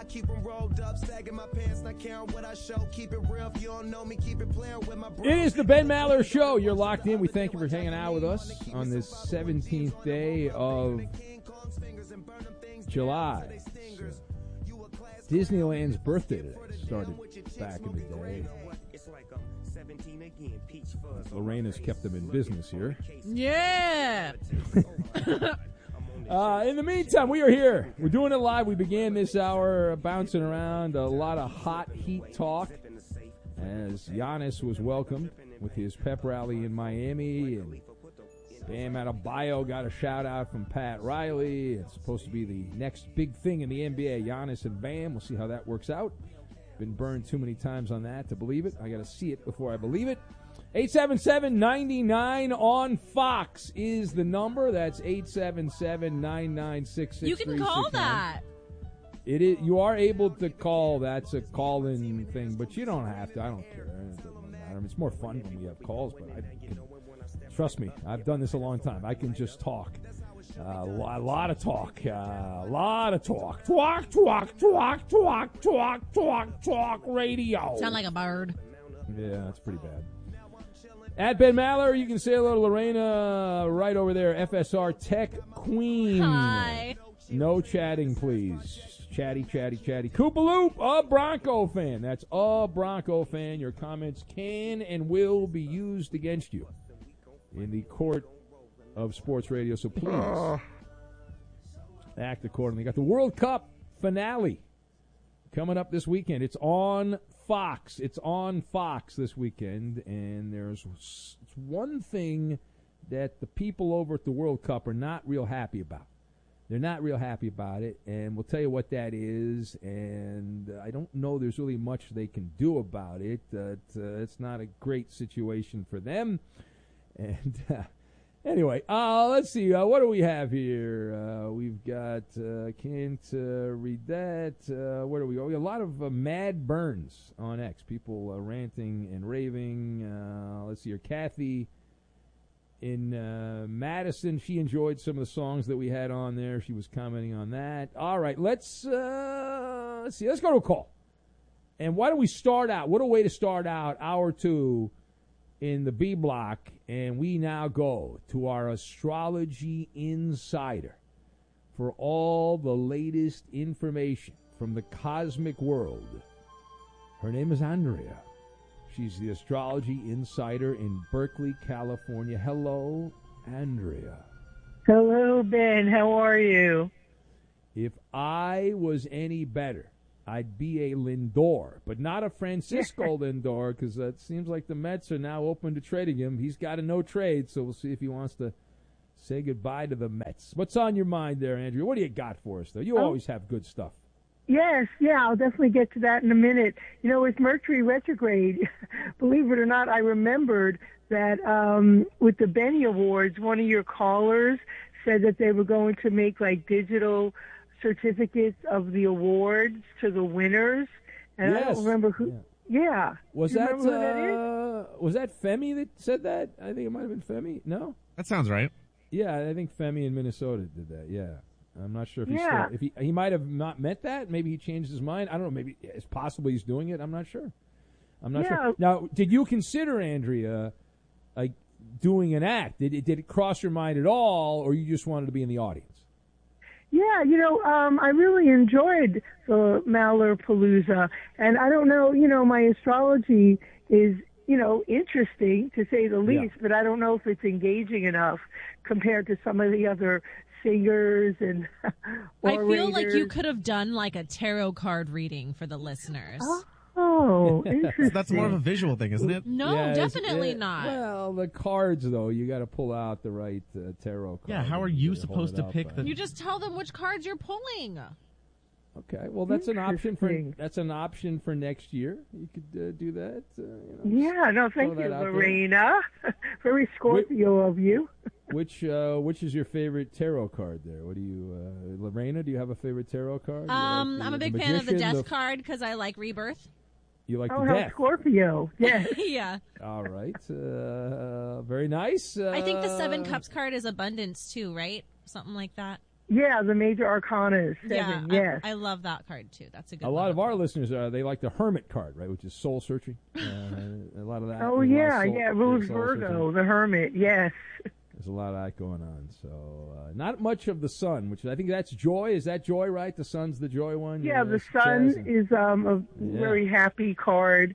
keep 'em rolled up, sagging my pants, not caring what I show. Keep it real, if you don't know me, keep it playing with my bro. It is the Ben Maller Show. You're locked in. We thank you for hanging out with us on this 17th day of July. Disneyland's birthday today started back in the day. Lorena's kept them in business here. Yeah. In the meantime, we are here. We're doing it live. We began this hour bouncing around a lot of hot heat talk as Giannis was welcomed with his pep rally in Miami, and Bam Adebayo got a shout-out from Pat Riley. It's supposed to be the next big thing in the NBA, Giannis and Bam. We'll see how that works out. Been burned too many times on that to believe it. I got to see it before I believe it. 877-99 on Fox is the number. That's 877-996-6369. You can call that. It is. You are able to call. That's a call-in thing, but you don't have to. I don't care. It doesn't matter. It's more fun when we have calls, but trust me, I've done this a long time. I can just talk. A lot of talk. A lot of talk. Talk, radio. Sound like a bird. Yeah, that's pretty bad. At Ben Maller, you can say hello to Lorena right over there, FSR Tech Queen. Hi. No chatting, please. Chatty. Koopaloop, a Bronco fan. That's a Bronco fan. Your comments can and will be used against you in the court of sports radio, so please act accordingly. Got the World Cup finale coming up this weekend. It's on Fox. It's on Fox this weekend, and there's one thing that the people over at the World Cup are not real happy about. They're not real happy about it, and we'll tell you what that is, and I don't know there's really much they can do about it. It's not a great situation for them, and anyway, let's see. What do we have here? We've got, can't read that. Where do we go? We have a lot of mad burns on X. People ranting and raving. Let's see here. Kathy in Madison, she enjoyed some of the songs that we had on there. She was commenting on that. All right, let's see. Let's go to a call. And why don't we start out? What a way to start out hour two in the B block, and we now go to our astrology insider for all the latest information from the cosmic world. Her name is Andrea. She's the astrology insider in Berkeley, California. Hello, Andrea. Hello, Ben. How are you? If I was any better, I'd be a Lindor, but not a Francisco Lindor, because it seems like the Mets are now open to trading him. He's got a no trade, so we'll see if he wants to say goodbye to the Mets. What's on your mind there, Andrea? What do you got for us, though? You always have good stuff. Yes, I'll definitely get to that in a minute. You know, with Mercury retrograde, believe it or not, I remembered that with the Benny Awards, one of your callers said that they were going to make, like, digital certificates of the awards to the winners, and yes. I don't remember who. Yeah. Was that who that is? Was that Femi that said that? I think it might have been Femi. No, that sounds right. Yeah, I think Femi in Minnesota did that. Yeah, I'm not sure if he might have not meant that. Maybe he changed his mind. I don't know. Maybe it's possible he's doing it. I'm not sure. Sure. Now, did you consider, Andrea, like doing an act? Did it cross your mind at all, or you just wanted to be in the audience? Yeah, I really enjoyed the Mallerpalooza, and I don't know, my astrology is, interesting to say the least, but I don't know if it's engaging enough compared to some of the other singers and I feel like you could have done like a tarot card reading for the listeners. Oh, interesting. That's more of a visual thing, isn't it? No, definitely not. Well, the cards, though, you got to pull out the right tarot card. Yeah, how are you supposed to pick the... You just tell them which cards you're pulling. Okay, well, that's an option for next year. You could do that. Yeah, no, thank you, Lorena. Very Scorpio of you. Which is your favorite tarot card there? What do you, Lorena? Do you have a favorite tarot card? I'm a big fan of the Death card because I like rebirth. You like the death? Scorpio. Yes. Yeah. All right. Very nice. I think the Seven Cups card is abundance too, right? Something like that. Yeah, the Major Arcana is 7, yes. I love that card, too. That's a good A one. lot of our listeners, they like the Hermit card, right, which is soul-searching. A lot of that. Oh, There's a lot yeah, of yeah, Rose Virgo, the Hermit, yes. There's a lot of that going on. So not much of the Sun, which I think that's Joy. Is that Joy, right? The Sun's the Joy one? Yeah, the Sun is a very happy card.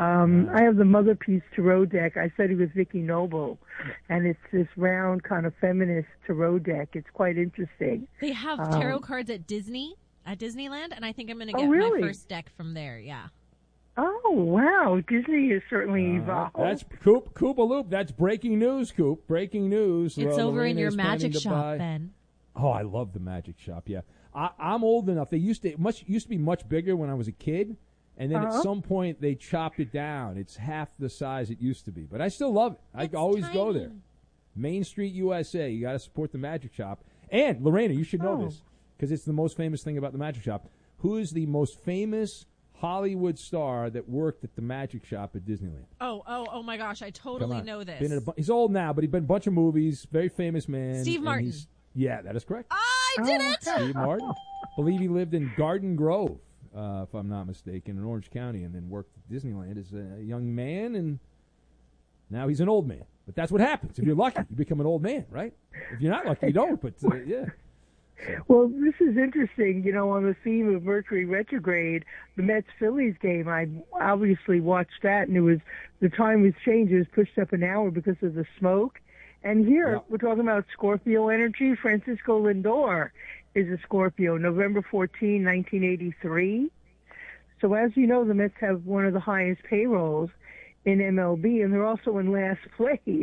I have the Mother Piece Tarot deck. I studied with Vicky Noble, and it's this round kind of feminist tarot deck. It's quite interesting. They have tarot cards at Disneyland, and I think I'm going to get my first deck from there, yeah. Oh, wow. Disney is certainly evolved. That's Koopa Loop. That's breaking news, Coop. Breaking news. It's over in your magic shop, Ben. Oh, I love the magic shop, yeah. I'm old enough. They used to be much bigger when I was a kid. And then at some point, they chopped it down. It's half the size it used to be. But I still love it. I always go there. Main Street, USA. You got to support the Magic Shop. And, Lorena, you should know this, because it's the most famous thing about the Magic Shop. Who is the most famous Hollywood star that worked at the Magic Shop at Disneyland? Oh my gosh. I totally know this. He's old now, but he's been in a bunch of movies. Very famous man. Steve Martin. Yeah, that is correct. I did it! Steve Martin. Believe he lived in Garden Grove. If I'm not mistaken, in Orange County, and then worked at Disneyland as a young man, and now he's an old man. But that's what happens. If you're lucky, you become an old man, right? If you're not lucky, you don't, but yeah. Well, this is interesting. You know, on the theme of Mercury retrograde, the Mets-Phillies game, I obviously watched that, and the time was changed. It was pushed up an hour because of the smoke. And here, we're talking about Scorpio energy. Francisco Lindor is a Scorpio, November 14, 1983. So as you know, the Mets have one of the highest payrolls in MLB, and they're also in last place.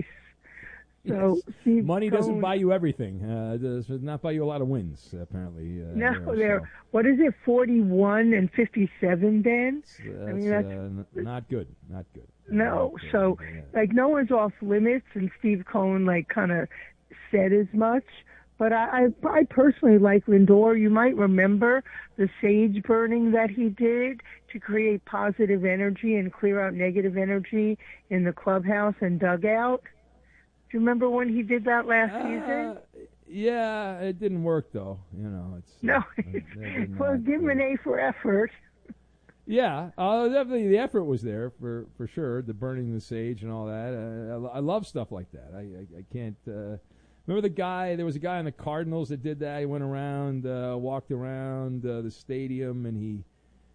So money doesn't buy you everything. Does not buy you a lot of wins, apparently. They're what is it, 41 and 57, Ben? That's not good. Not good. No, so like no one's off limits, and Steve Cohen kind of said as much. But I personally like Lindor. You might remember the sage burning that he did to create positive energy and clear out negative energy in the clubhouse and dugout. Do you remember when he did that last season? Yeah, it didn't work though. You know, well, give him an A for effort. Yeah, definitely the effort was there for sure. The burning the sage and all that. I love stuff like that. I can't. Remember there was a guy on the Cardinals that did that. He went around, walked around the stadium, and he,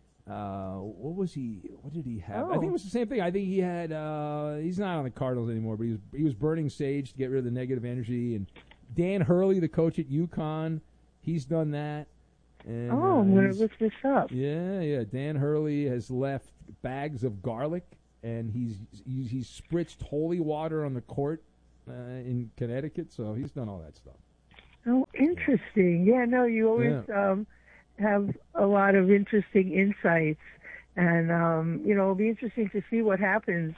what did he have? I think it was the same thing. I think he had, he's not on the Cardinals anymore, but he was burning sage to get rid of the negative energy. And Dan Hurley, the coach at UConn, he's done that. And, I'm going to look this up. Yeah. Dan Hurley has left bags of garlic, and he's spritzed holy water on the court in Connecticut, so he's done all that stuff. Oh, interesting. Yeah, no, you always have a lot of interesting insights, and it'll be interesting to see what happens.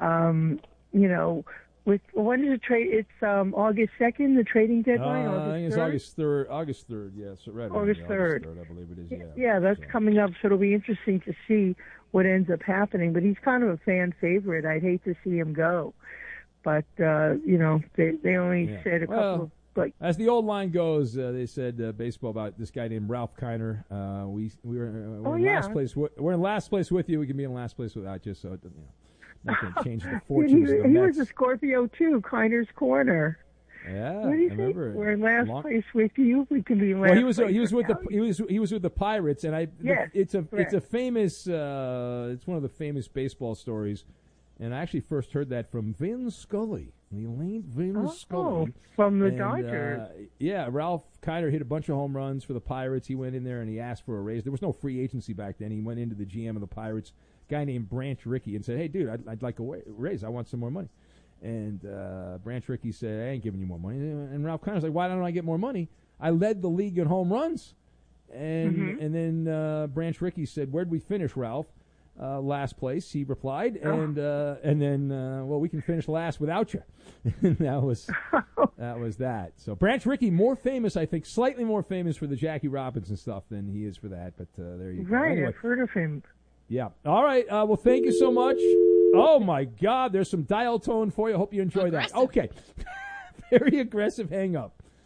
With when is the trade? It's August 2nd, the trading deadline. I think it's August 3rd. August 3rd, yes, right. August 3rd. I believe it is. Yeah, that's coming up. So it'll be interesting to see what ends up happening. But he's kind of a fan favorite. I'd hate to see him go, but they only said a couple of as the old line goes. They said baseball about this guy named Ralph Kiner. We're in last place. We're in last place with you. We can be in last place without you. So not going to change the fortunes of the He Mets. was a Scorpio, too, Kiner's Corner. Yeah, what do you think? We're in last place with you. We can be in last place. Well, he was with the Pirates, and it's a famous it's one of the famous baseball stories, and I actually first heard that from Vin Scully, the late Vin Scully from the Dodgers. Ralph Kiner hit a bunch of home runs for the Pirates. He went in there and he asked for a raise. There was no free agency back then. He went into the GM of the Pirates, guy named Branch Rickey, and said, "Hey, dude, I'd like a raise. I want some more money." And Branch Rickey said, "I ain't giving you more money." And Ralph Kiner's like, "Why don't I get more money? I led the league in home runs." And then Branch Rickey said, "Where'd we finish, Ralph?" Last place, he replied. And then, we can finish last without you. And that was that. So Branch Rickey, more famous, I think, slightly more famous for the Jackie Robinson stuff than he is for that. But there you go. Right, Anyway. I've heard of him. Yeah. All right. Well, thank you so much. Oh, my God. There's some dial tone for you. I hope you enjoy that. Okay. Very aggressive hang up.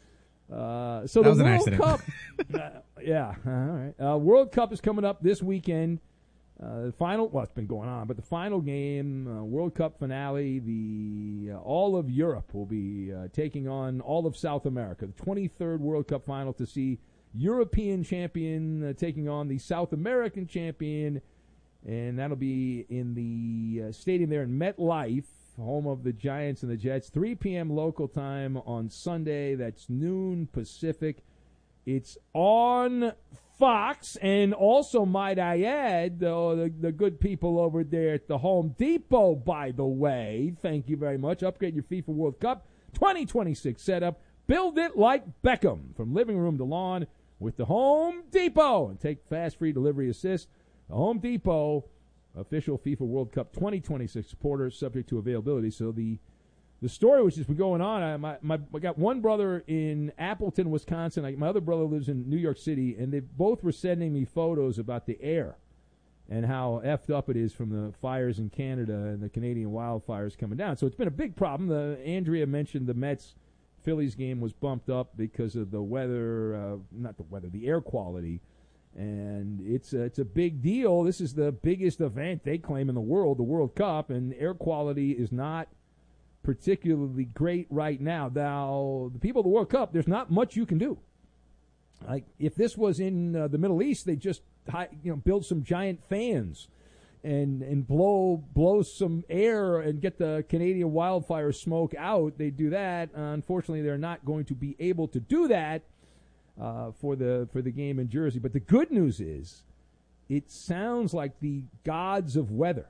So that the was an World accident. Cup, yeah, all right. World Cup is coming up this weekend. The final, well, it's been going on, but the final game, World Cup finale, all of Europe will be taking on all of South America. The 23rd World Cup final to see European champion taking on the South American champion, and that'll be in the stadium there in MetLife, home of the Giants and the Jets. 3 p.m. local time on Sunday. That's noon Pacific. It's on Fox, and also, might I add, the good people over there at the Home Depot, by the way, thank you very much. Upgrade your FIFA World Cup 2026 setup. Build it like Beckham, from living room to lawn with the Home Depot, and take fast free delivery assist. The Home Depot, official FIFA World Cup 2026 supporter, subject to availability. So the story which has been going on, I got one brother in Appleton, Wisconsin. My other brother lives in New York City, and they both were sending me photos about the air and how effed up it is from the fires in Canada and the Canadian wildfires coming down. So it's been a big problem. Andrea mentioned the Mets-Phillies game was bumped up because of the weather, the air quality. And it's a big deal. This is the biggest event, they claim, in the world, the World Cup, and air quality is not particularly great right now. Now, the people of the World Cup, there's not much you can do. Like, if this was in the Middle East, they just build some giant fans and blow some air and get the Canadian wildfire smoke out. They do that. Unfortunately, they're not going to be able to do that for the game in Jersey. But the good news is, it sounds like the gods of weather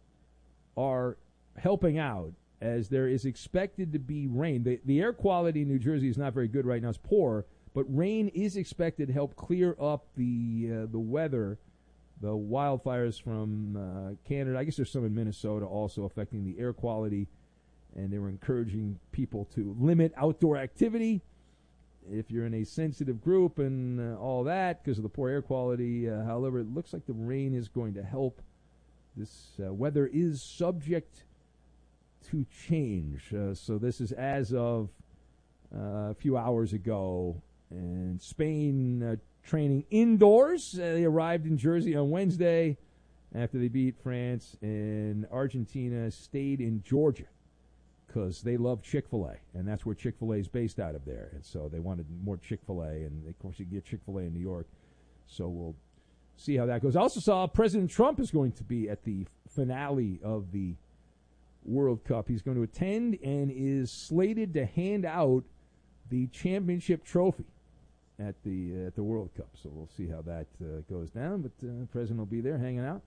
are helping out, as there is expected to be rain. The air quality in New Jersey is not very good right now. It's poor, but rain is expected to help clear up the weather, the wildfires from Canada. I guess there's some in Minnesota also affecting the air quality, and they were encouraging people to limit outdoor activity if you're in a sensitive group and all that because of the poor air quality. However, it looks like the rain is going to help. This weather is subject to change. So this is as of a few hours ago. And Spain training indoors. They arrived in Jersey on Wednesday after they beat France. And Argentina stayed in Georgia because they love Chick-fil-A. And that's where Chick-fil-A is based out of there. And so they wanted more Chick-fil-A. And, of course, you get Chick-fil-A in New York. So we'll see how that goes. I also saw President Trump is going to be at the finale of the World Cup. He's going to attend and is slated to hand out the championship trophy at the World Cup. So we'll see how that goes down. But the president will be there hanging out.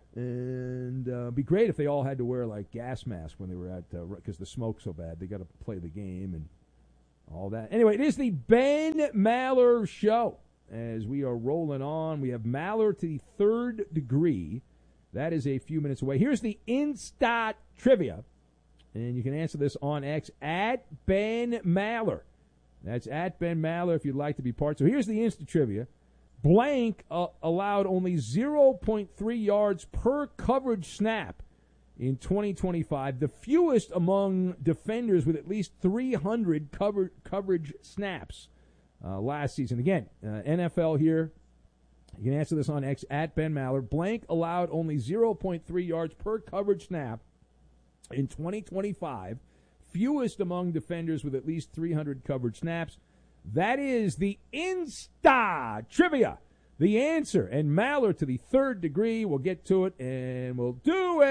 And it'd be great if they all had to wear like gas masks when they were at, because the smoke's so bad. They got to play the game and all that. Anyway, it is the Ben Maller Show. As we are rolling on, we have Maller to the third degree. That is a few minutes away. Here's the Insta Trivia. And you can answer this on X at Ben Maller. That's at Ben Maller if you'd like to be part. So here's the Insta Trivia. Blank allowed only 0.3 yards per coverage snap in 2025. The fewest among defenders with at least 300 coverage snaps last season. Again, NFL here. You can answer this on X at Ben Maller. Blank allowed only 0.3 yards per coverage snap in 2025. Fewest among defenders with at least 300 coverage snaps. That is the Insta Trivia. The answer. And Maller to the third degree. We'll get to it, and we'll do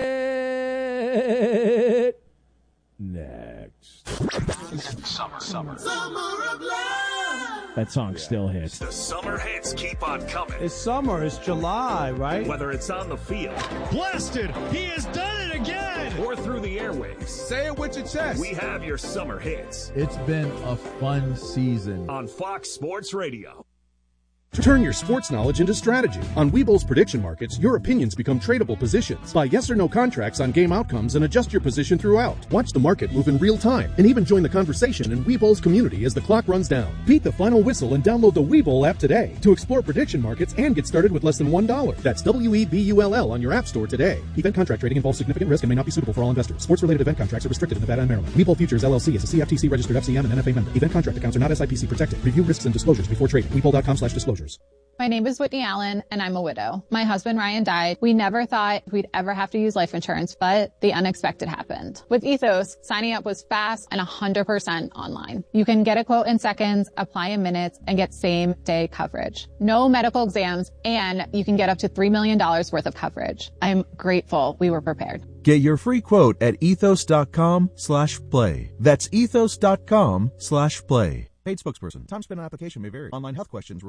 it next. Summer of love. That song still hits. The summer hits keep on coming. It's summer. It's July, right? Whether it's on the field. Blasted! He has done it again! Or through the airwaves. Say it with your chest. We have your summer hits. It's been a fun season. On Fox Sports Radio. Turn your sports knowledge into strategy. On Webull's prediction markets, your opinions become tradable positions. Buy yes or no contracts on game outcomes and adjust your position throughout. Watch the market move in real time and even join the conversation in Webull's community as the clock runs down. Beat the final whistle and download the Webull app today to explore prediction markets and get started with less than $1. That's WEBULL on your app store today. Event contract trading involves significant risk and may not be suitable for all investors. Sports-related event contracts are restricted in Nevada and Maryland. Webull Futures LLC is a CFTC registered FCM and NFA member. Event contract accounts are not SIPC protected. Review risks and disclosures before trading. Webull.com/disclosures. My name is Whitney Allen, and I'm a widow. My husband, Ryan, died. We never thought we'd ever have to use life insurance, but the unexpected happened. With Ethos, signing up was fast and 100% online. You can get a quote in seconds, apply in minutes, and get same-day coverage. No medical exams, and you can get up to $3 million worth of coverage. I'm grateful we were prepared. Get your free quote at ethos.com/play. That's ethos.com/play. Paid spokesperson. Time spent on application may vary. Online health questions.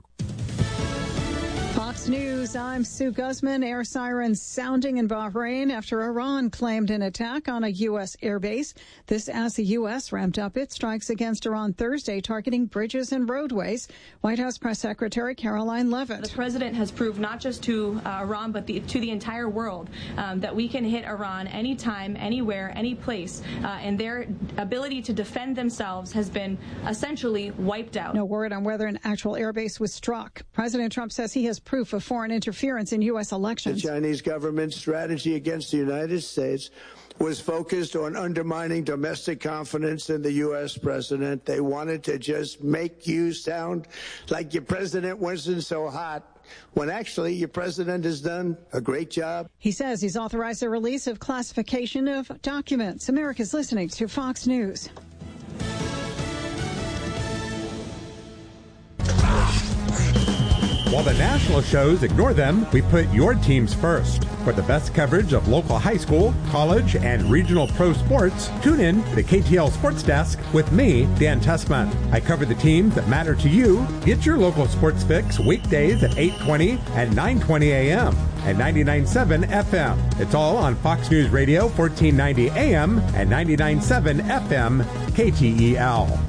Fox News, I'm Sue Guzman. Air sirens sounding in Bahrain after Iran claimed an attack on a U.S. airbase. This as the U.S. ramped up its strikes against Iran Thursday, targeting bridges and roadways. White House Press Secretary Caroline Leavitt. The president has proved not just to Iran, but to the entire world that we can hit Iran anytime, anywhere, any place. And their ability to defend themselves has been essentially wiped out. No word on whether an actual airbase was struck. President Trump says he has proof of foreign interference in U.S. elections. The Chinese government's strategy against the United States was focused on undermining domestic confidence in the U.S. president. They wanted to just make you sound like your president wasn't so hot, when actually your president has done a great job. He says he's authorized the release of classification of documents. America's listening to Fox News. While the national shows ignore them, we put your teams first. For the best coverage of local high school, college, and regional pro sports, tune in to the KTL Sports Desk with me, Dan Tessman. I cover the teams that matter to you. Get your local sports fix weekdays at 8:20 and 9:20 a.m. and 99.7 FM. It's all on Fox News Radio, 1490 AM and 99.7 FM, KTEL.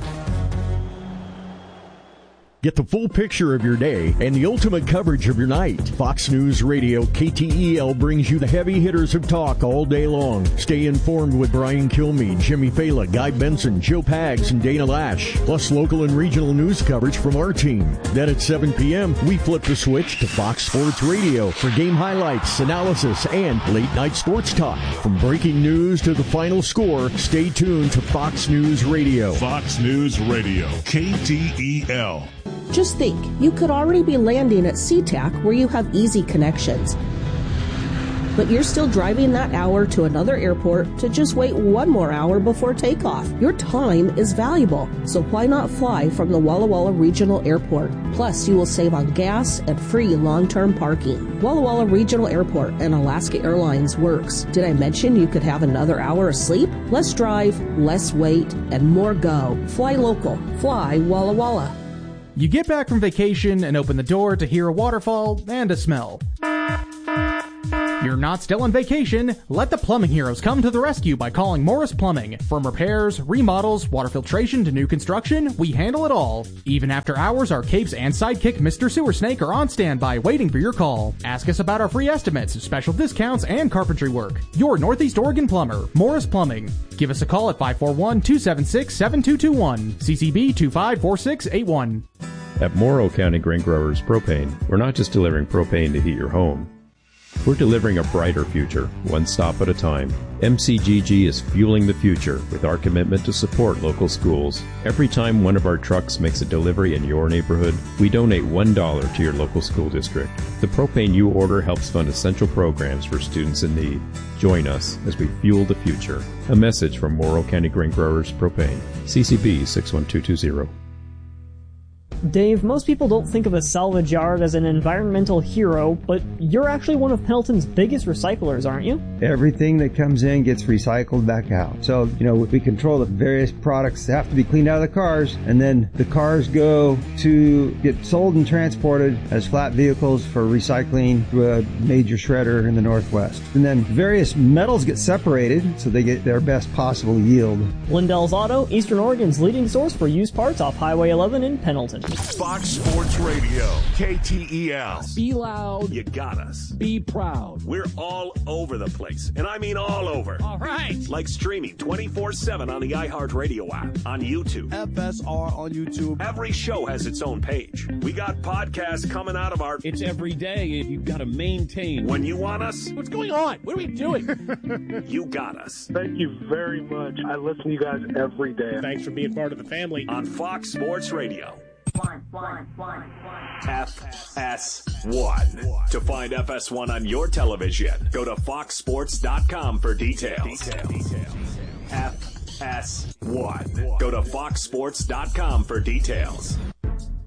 Get the full picture of your day and the ultimate coverage of your night. Fox News Radio KTEL brings you the heavy hitters of talk all day long. Stay informed with Brian Kilmeade, Jimmy Fala, Guy Benson, Joe Pags, and Dana Lash. Plus local and regional news coverage from our team. Then at 7 p.m., we flip the switch to Fox Sports Radio for game highlights, analysis, and late-night sports talk. From breaking news to the final score, stay tuned to Fox News Radio. Fox News Radio, KTEL. Just think, you could already be landing at SeaTac where you have easy connections. But you're still driving that hour to another airport to just wait one more hour before takeoff. Your time is valuable, so why not fly from the Walla Walla Regional Airport? Plus, you will save on gas and free long-term parking. Walla Walla Regional Airport and Alaska Airlines works. Did I mention you could have another hour of sleep? Less drive, less wait, and more go. Fly local. Fly Walla Walla. You get back from vacation and open the door to hear a waterfall and a smell. You're not still on vacation. Let the plumbing heroes come to the rescue by calling Morris Plumbing. From repairs, remodels, water filtration to new construction, we handle it all. Even after hours, our capes and sidekick Mr. Sewer Snake are on standby waiting for your call. Ask us about our free estimates, special discounts, and carpentry work. Your Northeast Oregon plumber, Morris Plumbing. Give us a call at 541-276-7221. CCB 254681. At Morrow County Grain Growers Propane, we're not just delivering propane to heat your home. We're delivering a brighter future, one stop at a time. MCGG is fueling the future with our commitment to support local schools. Every time one of our trucks makes a delivery in your neighborhood, we donate $1 to your local school district. The propane you order helps fund essential programs for students in need. Join us as we fuel the future. A message from Morrow County Grain Growers Propane. CCB 61220. Dave, most people don't think of a salvage yard as an environmental hero, but you're actually one of Pendleton's biggest recyclers, aren't you? Everything that comes in gets recycled back out. So, we control the various products that have to be cleaned out of the cars, and then the cars go to get sold and transported as flat vehicles for recycling to a major shredder in the Northwest. And then various metals get separated so they get their best possible yield. Lindell's Auto, Eastern Oregon's leading source for used parts off Highway 11 in Pendleton. Fox Sports Radio, KTEL. Be loud. You got us. Be proud. We're all over the place, and I mean all over. All right. Like streaming 24/7 on the iHeartRadio app, on YouTube. FSR on YouTube. Every show has its own page. We got podcasts coming out of our... It's every day. You've got to maintain. When you want us... What's going on? What are we doing? You got us. Thank you very much. I listen to you guys every day. Thanks for being part of the family. On Fox Sports Radio. FS1. To find FS1 on your television, go to foxsports.com for details. FS1. Go to foxsports.com for details.